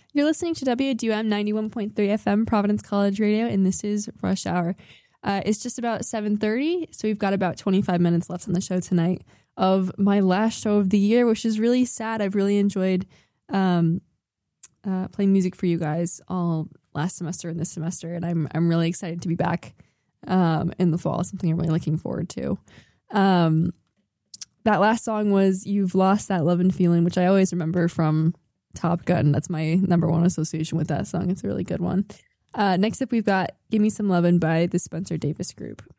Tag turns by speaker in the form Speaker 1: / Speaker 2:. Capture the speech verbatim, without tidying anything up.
Speaker 1: You're listening to W D U M ninety-one point three F M, Providence College Radio, and this is Rush Hour. Uh, it's just about seven thirty, so we've got about twenty-five minutes left on the show tonight of my last show of the year, which is really sad. I've really enjoyed um, uh, playing music for you guys all last semester and this semester, and I'm I'm really excited to be back um, in the fall. Something I'm really looking forward to. Um, that last song was "You've Lost That Love and Feeling," which I always remember from Top Gun. That's my number one association with that song. It's a really good one. Uh, next up, we've got "Give Me Some Lovin'" by the Spencer Davis Group.